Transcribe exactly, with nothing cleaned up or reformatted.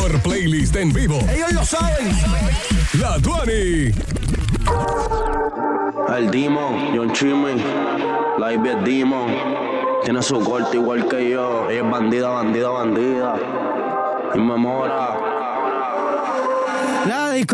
mejor playlist en vivo. Ellos lo saben. La Tuani. El Demon, John Chimmy, la Ivy es Demon. Tiene su corte igual que yo. Ella es bandida, bandida, bandida. Y me mora. La disco